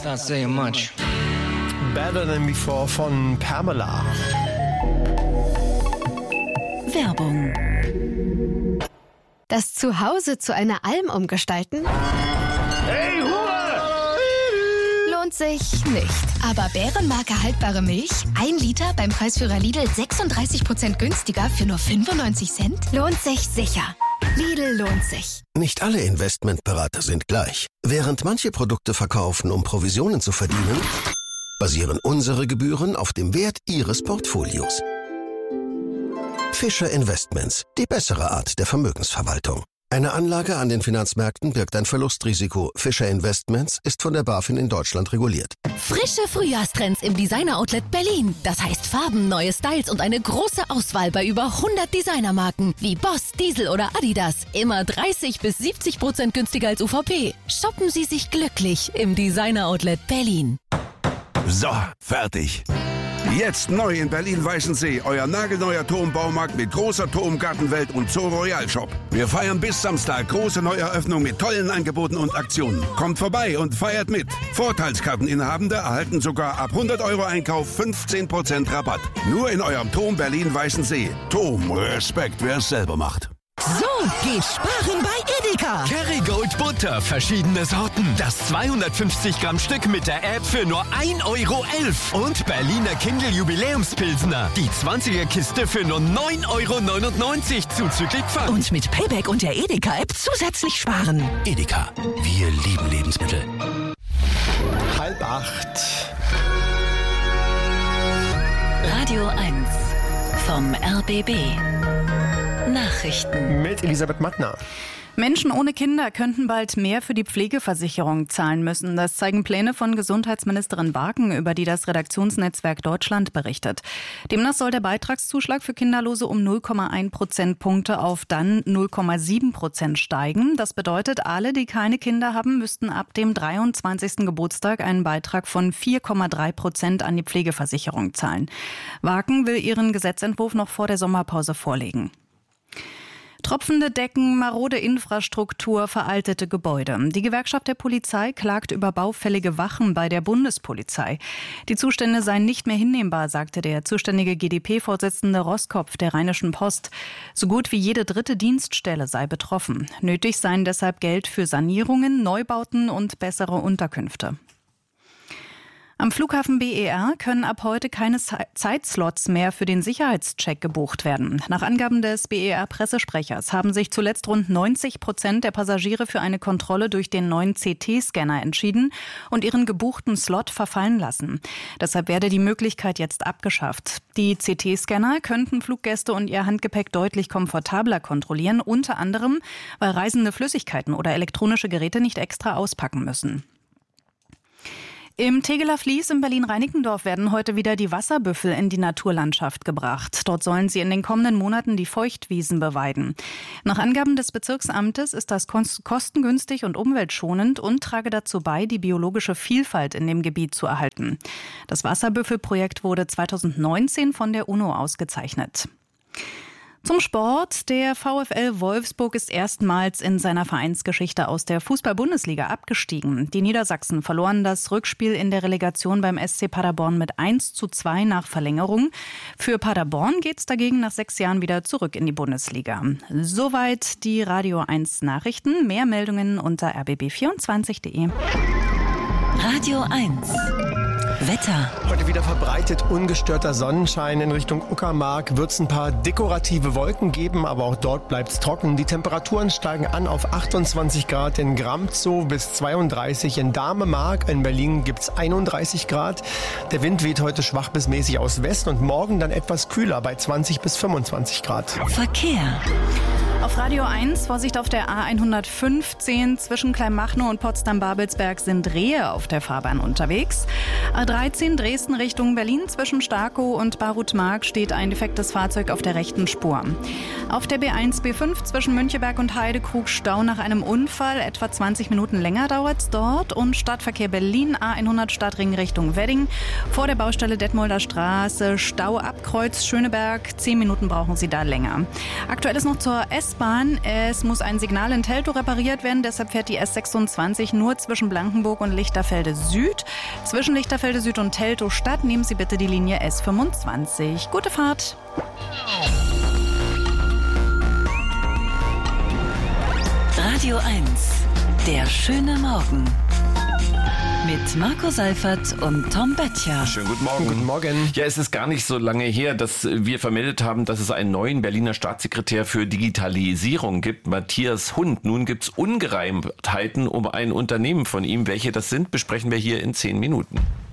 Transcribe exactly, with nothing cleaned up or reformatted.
not saying much. Better Than Before von Pamela. Werbung. Das Zuhause zu einer Alm umgestalten? Hey, Hure! Lohnt sich nicht. Aber Bärenmarke haltbare Milch? Ein Liter beim Preisführer Lidl sechsunddreißig Prozent günstiger für nur fünfundneunzig Cent? Lohnt sich sicher. Lidl lohnt sich. Nicht alle Investmentberater sind gleich. Während manche Produkte verkaufen, um Provisionen zu verdienen, basieren unsere Gebühren auf dem Wert Ihres Portfolios. Fischer Investments, die bessere Art der Vermögensverwaltung. Eine Anlage an den Finanzmärkten birgt ein Verlustrisiko. Fischer Investments ist von der BaFin in Deutschland reguliert. Frische Frühjahrstrends im Designer-Outlet Berlin. Das heißt Farben, neue Styles und eine große Auswahl bei über hundert Designermarken wie Boss, Diesel oder Adidas. Immer dreißig bis siebzig Prozent günstiger als U V P. Shoppen Sie sich glücklich im Designer-Outlet Berlin. So, fertig. Jetzt neu in Berlin-Weißensee, euer nagelneuer Turmbaumarkt mit großer Turmgartenwelt und Zoo Royal Shop. Wir feiern bis Samstag große Neueröffnung mit tollen Angeboten und Aktionen. Kommt vorbei und feiert mit. Vorteilskarteninhabende erhalten sogar ab hundert Euro Einkauf fünfzehn Prozent Rabatt. Nur in eurem Turm Berlin-Weißensee. Turm, Respekt, wer es selber macht. So geht sparen bei Edeka. Kerrygold Butter, verschiedene Sorten. Das zweihundertfünfzig Gramm Stück mit der App für nur ein Euro elf. Und Berliner Kindl Jubiläumspilsner. Die zwanziger Kiste für nur neun Euro neunundneunzig zuzüglich Pfand. Und mit Payback und der Edeka-App zusätzlich sparen. Edeka, wir lieben Lebensmittel. Halb acht. Radio eins vom R B B. Nachrichten mit Elisabeth Mattner. Menschen ohne Kinder könnten bald mehr für die Pflegeversicherung zahlen müssen. Das zeigen Pläne von Gesundheitsministerin Wagen, über die das Redaktionsnetzwerk Deutschland berichtet. Demnach soll der Beitragszuschlag für Kinderlose um null Komma eins Prozentpunkte auf dann null Komma sieben Prozent steigen. Das bedeutet, alle, die keine Kinder haben, müssten ab dem dreiundzwanzigsten Geburtstag einen Beitrag von vier Komma drei Prozent an die Pflegeversicherung zahlen. Wagen will ihren Gesetzentwurf noch vor der Sommerpause vorlegen. Tropfende Decken, marode Infrastruktur, veraltete Gebäude. Die Gewerkschaft der Polizei klagt über baufällige Wachen bei der Bundespolizei. Die Zustände seien nicht mehr hinnehmbar, sagte der zuständige G d P-Vorsitzende Roskopf der Rheinischen Post. So gut wie jede dritte Dienststelle sei betroffen. Nötig seien deshalb Geld für Sanierungen, Neubauten und bessere Unterkünfte. Am Flughafen B E R können ab heute keine Zeitslots mehr für den Sicherheitscheck gebucht werden. Nach Angaben des B E R-Pressesprechers haben sich zuletzt rund neunzig Prozent der Passagiere für eine Kontrolle durch den neuen C T-Scanner entschieden und ihren gebuchten Slot verfallen lassen. Deshalb werde die Möglichkeit jetzt abgeschafft. Die C T-Scanner könnten Fluggäste und ihr Handgepäck deutlich komfortabler kontrollieren, unter anderem, weil Reisende Flüssigkeiten oder elektronische Geräte nicht extra auspacken müssen. Im Tegeler Fließ in Berlin-Reinickendorf werden heute wieder die Wasserbüffel in die Naturlandschaft gebracht. Dort sollen sie in den kommenden Monaten die Feuchtwiesen beweiden. Nach Angaben des Bezirksamtes ist das kostengünstig und umweltschonend und trage dazu bei, die biologische Vielfalt in dem Gebiet zu erhalten. Das Wasserbüffelprojekt wurde zweitausendneunzehn von der UNO ausgezeichnet. Zum Sport. Der VfL Wolfsburg ist erstmals in seiner Vereinsgeschichte aus der Fußball-Bundesliga abgestiegen. Die Niedersachsen verloren das Rückspiel in der Relegation beim S C Paderborn mit eins zu zwei nach Verlängerung. Für Paderborn geht es dagegen nach sechs Jahren wieder zurück in die Bundesliga. Soweit die Radio eins Nachrichten. Mehr Meldungen unter r b b vierundzwanzig punkt de. Radio eins. Wetter. Heute wieder verbreitet ungestörter Sonnenschein. In Richtung Uckermark wird es ein paar dekorative Wolken geben, aber auch dort bleibt es trocken. Die Temperaturen steigen an auf achtundzwanzig Grad in Gramzow bis zweiunddreißig in Damemark. In Berlin gibt es einunddreißig Grad. Der Wind weht heute schwach bis mäßig aus West und morgen dann etwas kühler bei zwanzig bis fünfundzwanzig Grad. Verkehr. Auf Radio eins, Vorsicht auf der A hundertfünfzehn, zwischen Kleinmachnow und Potsdam-Babelsberg sind Rehe auf der Fahrbahn unterwegs. A dreizehn Dresden Richtung Berlin, zwischen Starkow und Barutmark steht ein defektes Fahrzeug auf der rechten Spur. Auf der B eins B fünf zwischen Müncheberg und Heidekrug Stau nach einem Unfall, etwa zwanzig Minuten länger dauert es dort. Und Stadtverkehr Berlin, A hundert Stadtring Richtung Wedding, vor der Baustelle Detmolder Straße, Stau ab Kreuz Schöneberg, zehn Minuten brauchen Sie da länger. Aktuell ist noch zur S S-Bahn. Es muss ein Signal in Teltow repariert werden, deshalb fährt die S sechsundzwanzig nur zwischen Blankenburg und Lichterfelde Süd. Zwischen Lichterfelde Süd und Teltow Stadt nehmen Sie bitte die Linie S fünfundzwanzig. Gute Fahrt! Radio eins, der schöne Morgen. Mit Marco Seifert und Tom Böttcher. Schönen guten Morgen. Guten Morgen. Ja, es ist gar nicht so lange her, dass wir vermeldet haben, dass es einen neuen Berliner Staatssekretär für Digitalisierung gibt, Matthias Hund. Nun gibt's Ungereimtheiten um ein Unternehmen von ihm. Welche das sind, besprechen wir hier in zehn Minuten.